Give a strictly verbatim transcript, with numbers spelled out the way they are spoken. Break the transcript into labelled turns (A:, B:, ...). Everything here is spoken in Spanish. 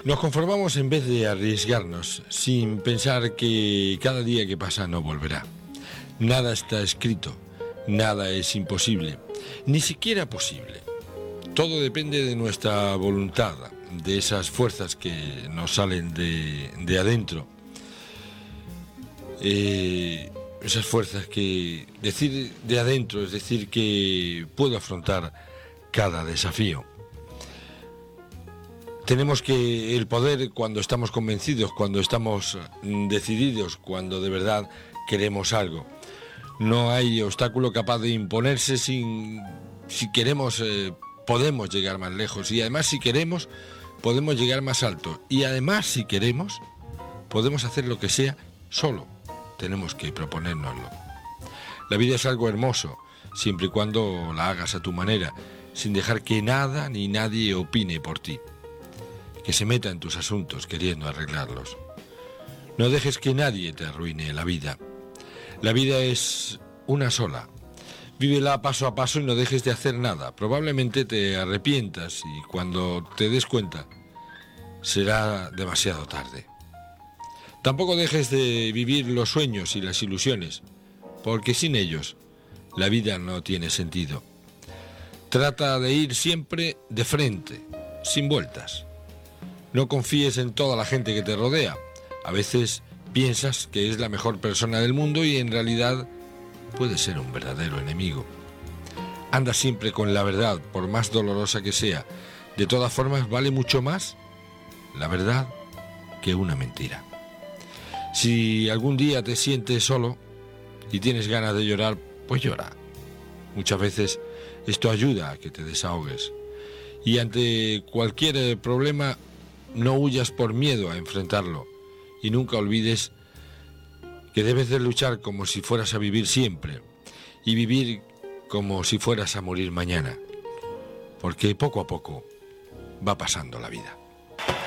A: Nos conformamos en vez de arriesgarnos, sin pensar que cada día que pasa no volverá. Nada está escrito, nada es imposible, ni siquiera posible. Todo depende de nuestra voluntad, de esas fuerzas que nos salen de, de adentro. Eh, esas fuerzas que decir de adentro es decir que puedo afrontar cada desafío. Tenemos que el poder cuando estamos convencidos, cuando estamos decididos, cuando de verdad queremos algo. No hay obstáculo capaz de imponerse sin, si queremos, eh, podemos llegar más lejos. Y además si queremos, podemos llegar más alto. Y además si queremos, podemos hacer lo que sea solo. Tenemos que proponérnoslo. La vida es algo hermoso, siempre y cuando la hagas a tu manera, sin dejar que nada ni nadie opine por ti, que se meta en tus asuntos queriendo arreglarlos. No dejes que nadie te arruine la vida. La vida es una sola. Vívela paso a paso y no dejes de hacer nada. Probablemente te arrepientas y cuando te des cuenta será demasiado tarde. Tampoco dejes de vivir los sueños y las ilusiones, porque sin ellos la vida no tiene sentido. Trata de ir siempre de frente, sin vueltas. No confíes en toda la gente que te rodea. A veces piensas que es la mejor persona del mundo y en realidad puede ser un verdadero enemigo. Anda siempre con la verdad, por más dolorosa que sea. De todas formas, vale mucho más la verdad que una mentira. Si algún día te sientes solo y tienes ganas de llorar, pues llora. Muchas veces esto ayuda a que te desahogues. Y ante cualquier problema, no huyas por miedo a enfrentarlo y nunca olvides que debes de luchar como si fueras a vivir siempre y vivir como si fueras a morir mañana, porque poco a poco va pasando la vida.